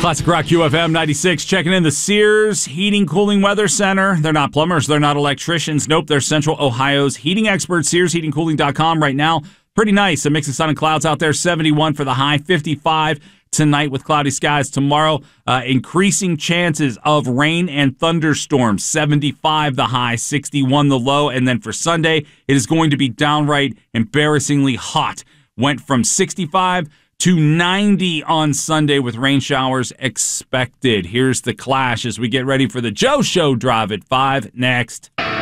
Classic Rock QFM 96, checking in the Sears Heating Cooling Weather Center. They're not plumbers. They're not electricians. Nope, they're Central Ohio's heating experts. SearsHeatingCooling.com right now. Pretty nice. A mix of sun and clouds out there. 71 for the high, 55 tonight with cloudy skies. Tomorrow, increasing chances of rain and thunderstorms. 75 the high, 61 the low. And then for Sunday, it is going to be downright embarrassingly hot. Went from 65 to 90 on Sunday with rain showers expected. Here's the Clash as we get ready for the Joe Show Drive at 5 next.